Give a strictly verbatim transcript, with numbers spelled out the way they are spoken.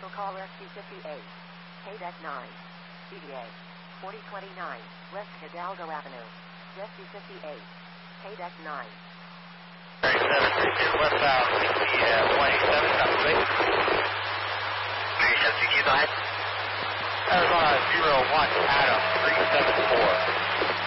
Vehicle call Rescue fifty-eight. K D E C nine. C D A forty twenty-nine. West Hidalgo Avenue. Rescue fifty-eight. K D E C nine. thirty-seven three two westbound sixty one eighty-seven, copy six. thirty-seven three two, go ahead. Arizona zero one Adam three seven four.